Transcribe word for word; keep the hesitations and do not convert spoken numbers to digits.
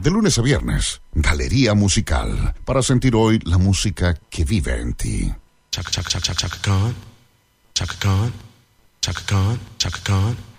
De lunes a viernes, Galería Musical, para sentir hoy la música que vive en ti. Chaka Chaka Chaka Chaka Khan, Chaka Khan, Chaka Khan, Chaka Khan.